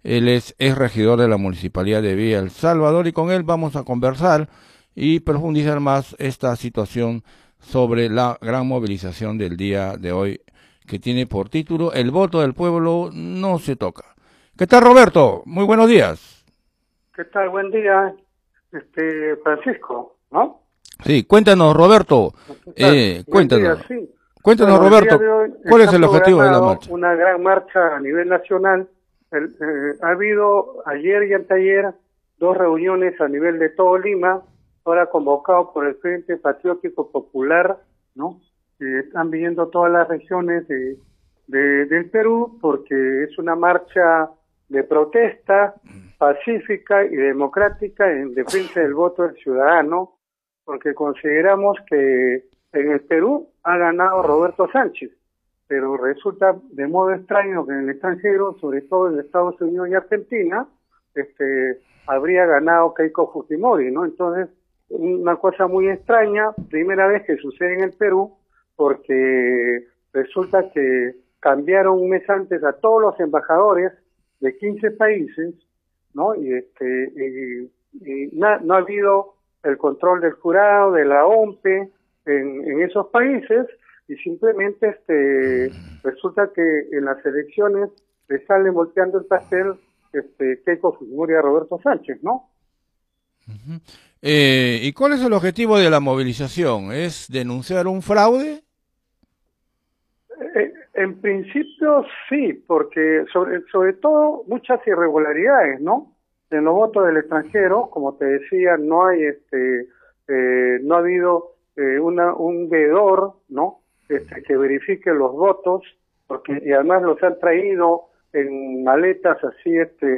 Él es regidor de la Municipalidad de Villa El Salvador y con él vamos a conversar y profundizar más esta situación sobre la gran movilización del día de hoy que tiene por título El voto del pueblo no se toca. ¿Qué tal, Roberto? Muy buenos días. ¿Qué tal? Buen día, Francisco, ¿no? Sí, cuéntanos, Roberto, ¿Qué tal? Buen día, cuéntanos, sí. cuéntanos, Bueno, el día Roberto, de hoy ¿cuál es está el objetivo de la programado marcha? una gran marcha a nivel nacional. Ha habido ayer y anteayer dos reuniones a nivel de todo Lima, ahora convocado por el Frente Patriótico Popular, ¿no? Están viniendo todas las regiones del Perú porque es una marcha de protesta pacífica y democrática en defensa del voto del ciudadano, porque consideramos que en el Perú ha ganado Roberto Sánchez, pero resulta de modo extraño que en el extranjero, sobre todo en Estados Unidos y Argentina, habría ganado Keiko Fujimori, ¿no? Entonces, una cosa muy extraña, primera vez que sucede en el Perú, porque resulta que cambiaron un mes antes a todos los embajadores de 15 países, ¿no? No ha habido el control del jurado, de la OMPE en esos países, y simplemente resulta que en las elecciones le salen volteando el pastel Keiko Fujimori a Roberto Sánchez, ¿no? Uh-huh. ¿Y cuál es el objetivo de la movilización? ¿Es denunciar un fraude? En principio sí, porque sobre todo muchas irregularidades, ¿no? En los votos del extranjero, como te decía, no hay no ha habido un veedor, ¿no? Que verifique los votos, porque y además los han traído en maletas así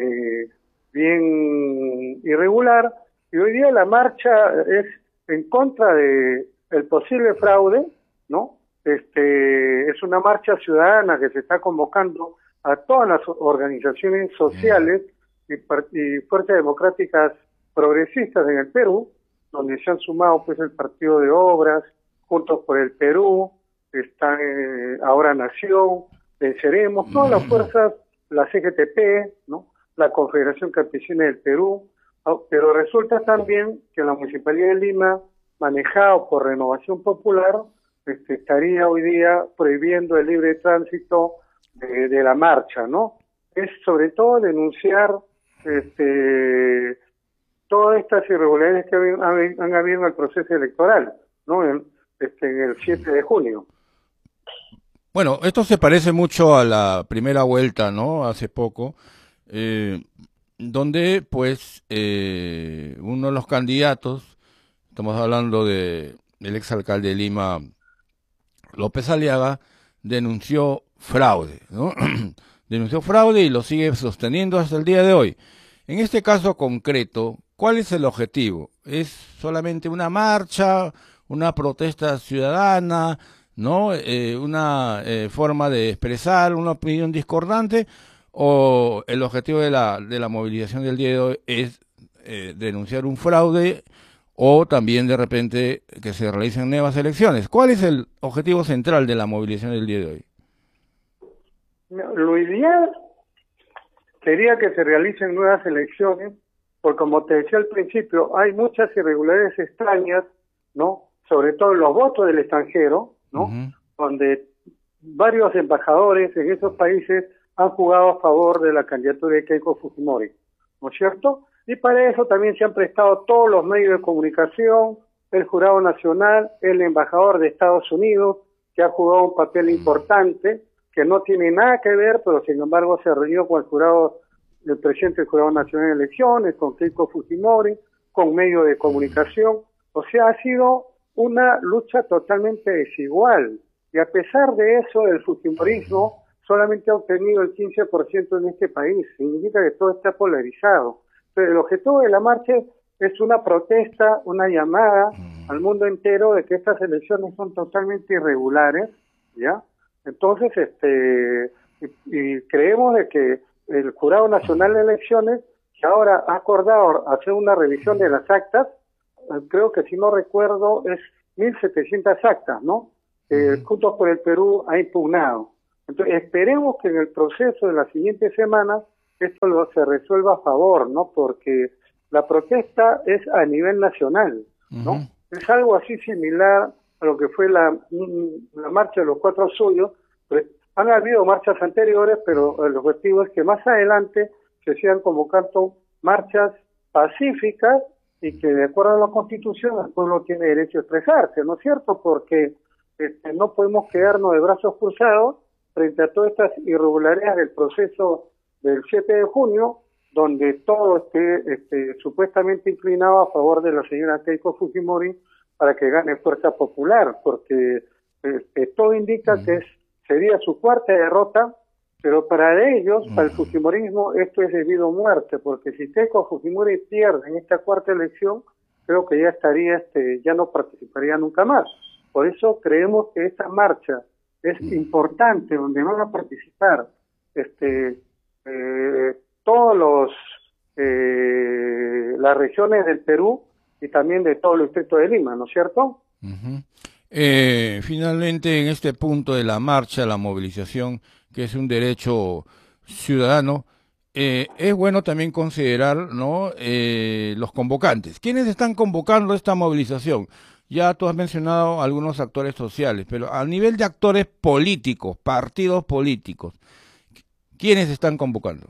bien irregular, y hoy día la marcha es en contra de el posible fraude, ¿no? Es una marcha ciudadana que se está convocando a todas las organizaciones sociales y fuerzas democráticas progresistas en el Perú, donde se han sumado pues el Partido de Obras, Juntos por el Perú, está Ahora Nación, Venceremos, todas las fuerzas, la CGTP, ¿no? La Confederación Campesina del Perú, pero resulta también que la Municipalidad de Lima, manejado por Renovación Popular, estaría hoy día prohibiendo el libre tránsito de la marcha, ¿no? Es sobre todo denunciar todas estas irregularidades que han habido en el proceso electoral, ¿no? En el 7 de junio. Bueno, esto se parece mucho a la primera vuelta, ¿no? Hace poco, eh, donde pues uno de los candidatos, estamos hablando del exalcalde de Lima, López Aliaga, denunció fraude, ¿no? Denunció fraude y lo sigue sosteniendo hasta el día de hoy. En este caso concreto, ¿cuál es el objetivo? ¿Es solamente una marcha, una protesta ciudadana, ¿no? Una forma de expresar una opinión discordante, o el objetivo de la movilización del día de hoy es denunciar un fraude o también de repente que se realicen nuevas elecciones? ¿Cuál es el objetivo central de la movilización del día de hoy? Lo ideal sería que se realicen nuevas elecciones, porque como te decía al principio, hay muchas irregularidades extrañas, ¿no? Sobre todo en los votos del extranjero, ¿no? Uh-huh. Donde varios embajadores en esos países han jugado a favor de la candidatura de Keiko Fujimori, ¿no es cierto? Y para eso también se han prestado todos los medios de comunicación, el Jurado Nacional, el embajador de Estados Unidos, que ha jugado un papel importante, que no tiene nada que ver, pero sin embargo se reunió con el presidente del Jurado Nacional de Elecciones, con Keiko Fujimori, con medios de comunicación. O sea, ha sido una lucha totalmente desigual. Y a pesar de eso, el fujimorismo solamente ha obtenido el 15% en este país. Significa que todo está polarizado. Pero el objetivo de la marcha es una protesta, una llamada al mundo entero de que estas elecciones son totalmente irregulares, ¿ya? Entonces, y creemos de que el Jurado Nacional de Elecciones, que ahora ha acordado hacer una revisión de las actas, creo que si no recuerdo es 1.700 actas, ¿no? Juntos por el Perú ha impugnado. Entonces, esperemos que en el proceso de las siguientes semanas se resuelva a favor, ¿no? Porque la protesta es a nivel nacional, ¿no? Es algo así similar a lo que fue la marcha de los 4 de julio. Pues, han habido marchas anteriores, pero el objetivo es que más adelante se sigan convocando marchas pacíficas y que de acuerdo a la Constitución el pueblo tiene derecho a expresarse, ¿no es cierto? Porque no podemos quedarnos de brazos cruzados frente a todas estas irregularidades del proceso del 7 de junio, donde todo esté supuestamente inclinado a favor de la señora Keiko Fujimori para que gane fuerza popular, porque todo indica que sería su cuarta derrota, pero para ellos, para el fujimorismo, esto es debido a muerte, porque si Keiko Fujimori pierde en esta cuarta elección, creo que ya estaría, ya no participaría nunca más. Por eso creemos que esta marcha es importante, donde van a participar todos las regiones del Perú y también de todo el distrito de Lima, ¿no es cierto? Finalmente, en este punto de la marcha, la movilización, que es un derecho ciudadano, es bueno también considerar, ¿no?, los convocantes. ¿Quiénes están convocando esta movilización? Ya tú has mencionado algunos actores sociales, pero a nivel de actores políticos, partidos políticos, ¿quiénes están convocando?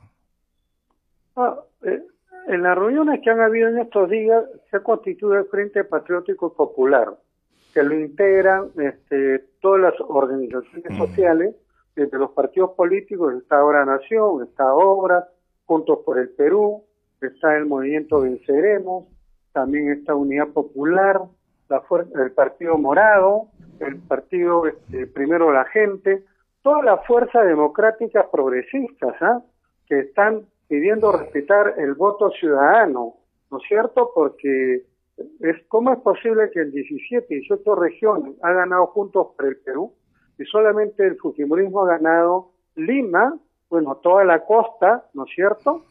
En las reuniones que han habido en estos días se ha constituido el Frente Patriótico Popular, que lo integran todas las organizaciones sociales, desde los partidos políticos. Está ahora Nación, está Obras, Juntos por el Perú, está el Movimiento Venceremos, también está Unidad Popular, el Partido Morado, el Partido Primero la Gente, todas las fuerzas democráticas progresistas, que están pidiendo respetar el voto ciudadano, ¿no es cierto? Porque ¿cómo es posible que en 17, 18 regiones ha ganado Juntos por el Perú y solamente el fujimorismo ha ganado Lima, bueno, toda la costa, ¿no es cierto?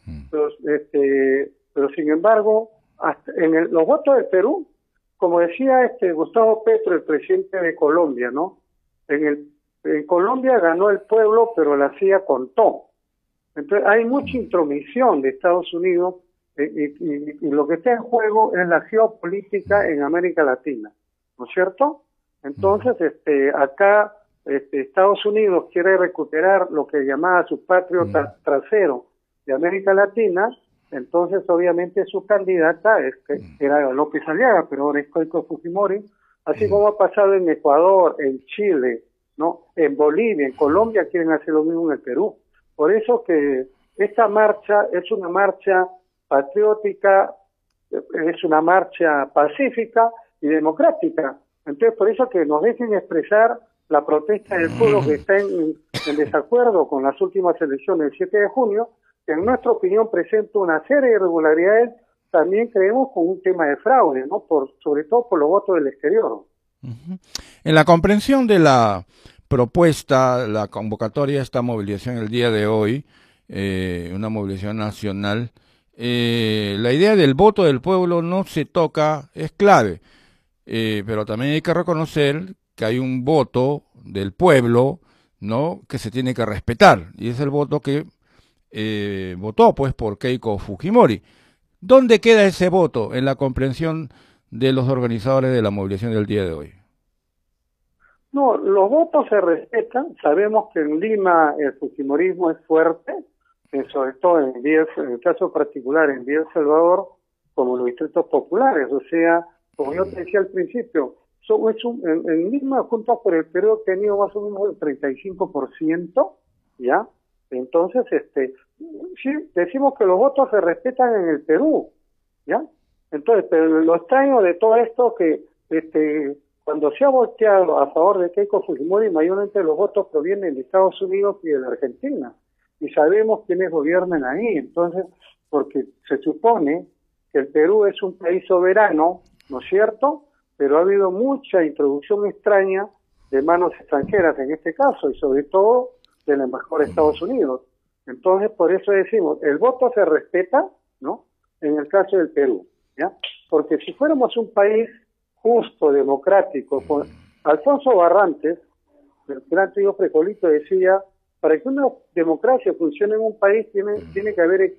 Pero sin embargo, hasta los votos del Perú, como decía Gustavo Petro, el presidente de Colombia, ¿no? En Colombia ganó el pueblo, pero la CIA contó. Entonces hay mucha intromisión de Estados Unidos y lo que está en juego es la geopolítica en América Latina, ¿no es cierto? Entonces, acá Estados Unidos quiere recuperar lo que llamaba su patrio trasero de América Latina. Entonces, obviamente, su candidata era López Aliaga, pero ahora es Keiko Fujimori, así como ha pasado en Ecuador, en Chile, ¿no? En Bolivia, en Colombia quieren hacer lo mismo en el Perú. Por eso que esta marcha es una marcha patriótica, es una marcha pacífica y democrática. Entonces, por eso que nos dejen expresar la protesta del pueblo que está en desacuerdo con las últimas elecciones del 7 de junio, que en nuestra opinión presenta una serie de irregularidades, también creemos con un tema de fraude, ¿no? Sobre todo por los votos del exterior. En la comprensión de la propuesta, la convocatoria de esta movilización el día de hoy, una movilización nacional, la idea del voto del pueblo no se toca, es clave, pero también hay que reconocer que hay un voto del pueblo, ¿no?, que se tiene que respetar, y es el voto que votó pues por Keiko Fujimori. ¿Dónde queda ese voto en la comprensión de los organizadores de la movilización del día de hoy? No, los votos se respetan. Sabemos que en Lima el fujimorismo es fuerte, sobre todo en el caso particular en Villa El Salvador, como los distritos populares. O sea, como yo te decía al principio, en Lima, Juntos por el Perú, ha tenido más o menos el 35%, ¿ya? Entonces, sí, decimos que los votos se respetan en el Perú, ¿ya? Entonces, pero lo extraño de todo esto que, cuando se ha volteado a favor de Keiko Fujimori, mayormente los votos provienen de Estados Unidos y de la Argentina, y sabemos quiénes gobiernan ahí. Entonces, porque se supone que el Perú es un país soberano, ¿no es cierto?, pero ha habido mucha introducción extraña de manos extranjeras en este caso, y sobre todo del embajador de Estados Unidos. Entonces, por eso decimos, el voto se respeta, ¿no?, en el caso del Perú, ¿ya? Porque si fuéramos un país justo, democrático, Alfonso Barrantes, el gran tío Frecolito, decía Para que una democracia funcione en un país tiene que haber